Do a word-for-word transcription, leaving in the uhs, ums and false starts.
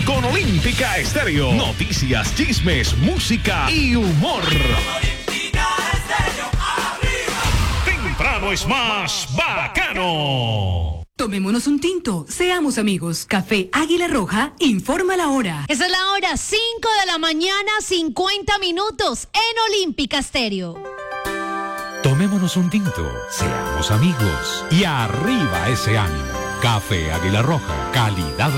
con Olímpica Estéreo. Noticias, chismes, música y humor. Temprano es más bacano. Tomémonos un tinto, seamos amigos. Café Águila Roja informa la hora. Esa es la hora, cinco de la mañana, cincuenta minutos en Olímpica Estéreo. Tomémonos un tinto, seamos amigos y arriba ese ánimo. Café Águila Roja, calidad